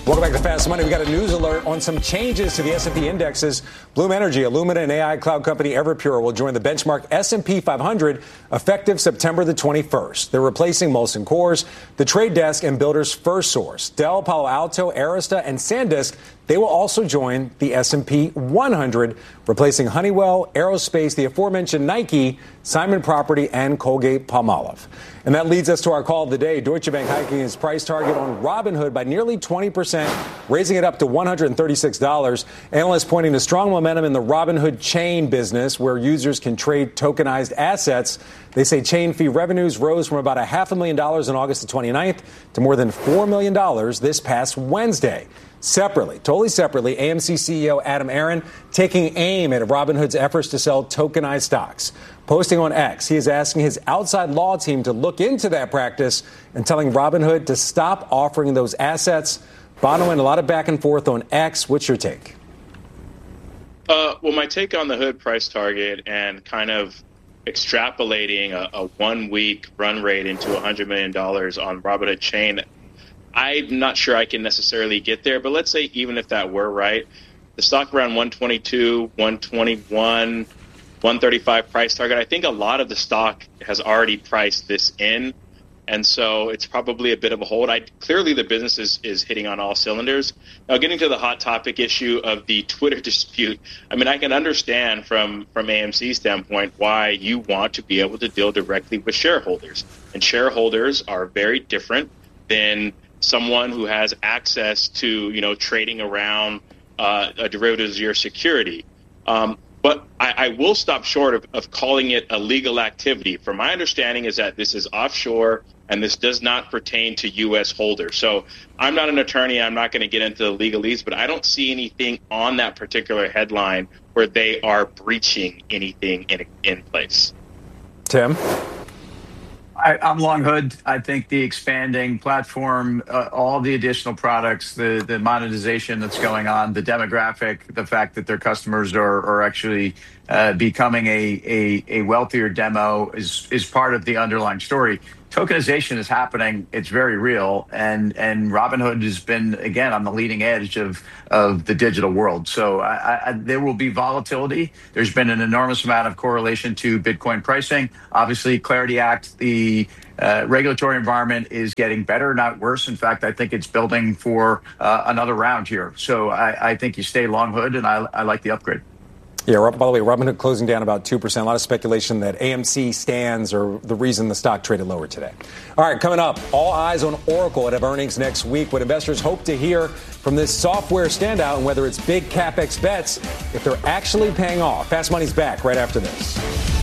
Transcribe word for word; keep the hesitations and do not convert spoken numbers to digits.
Welcome back to Fast Money. We got a news alert on some changes to the S and P indexes. Bloom Energy, Illumina, and A I cloud company Everpure will join the benchmark S and P five hundred effective September the twenty-first. They're replacing Molson Coors, The Trade Desk, and Builders First Source. Dell, Palo Alto, Arista, and SanDisk, they will also join the S and P one hundred, replacing Honeywell, Aerospace, the aforementioned Nike, Simon Property, and Colgate-Palmolive. And that leads us to our call of the day. Deutsche Bank hiking its price target on Robinhood by nearly twenty percent, raising it up to one hundred thirty-six dollars. Analysts pointing to strong momentum in the Robinhood chain business, where users can trade tokenized assets. They say chain fee revenues rose from about a half a million dollars on August the twenty-ninth to more than four million dollars this past Wednesday. Separately, totally separately, A M C C E O Adam Aron taking aim at Robinhood's efforts to sell tokenized stocks. Posting on X, he is asking his outside law team to look into that practice and telling Robinhood to stop offering those assets. Bono, and a lot of back and forth on X. What's your take? Uh, well, my take on the Hood price target and kind of extrapolating a, a one-week run rate into one hundred million dollars on Robinhood chain, I'm not sure I can necessarily get there, but let's say even if that were right, the stock around one twenty-two, one twenty-one, one thirty-five price target, I think a lot of the stock has already priced this in, and so it's probably a bit of a hold. I, clearly the business is, is hitting on all cylinders. Now, getting to the hot topic issue of the Twitter dispute, I mean, I can understand from, from A M C's standpoint why you want to be able to deal directly with shareholders, and shareholders are very different than someone who has access to, you know, trading around uh, a derivative of your security. Um, but I, I will stop short of, of calling it a legal activity. From my understanding is that this is offshore and this does not pertain to U S holders. So I'm not an attorney. I'm not going to get into the legalese, but I don't see anything on that particular headline where they are breaching anything in, in place. Tim? I, I'm long Hood. I think the expanding platform, uh, all the additional products, the the monetization that's going on, the demographic, the fact that their customers are, are actually uh, becoming a, a a wealthier demo is is part of the underlying story. Tokenization is happening. It's very real. And and Robinhood has been, again, on the leading edge of, of the digital world. So I, I, there will be volatility. There's been an enormous amount of correlation to Bitcoin pricing. Obviously, Clarity Act, the uh, regulatory environment is getting better, not worse. In fact, I think it's building for uh, another round here. So I, I think you stay long Hood, and I, I like the upgrade. Yeah, by the way, Robinhood closing down about two percent. A lot of speculation that A M C stands or the reason the stock traded lower today. All right, coming up, all eyes on Oracle at have earnings next week. What investors hope to hear from this software standout and whether it's big CapEx bets, if they're actually paying off. Fast Money's back right after this.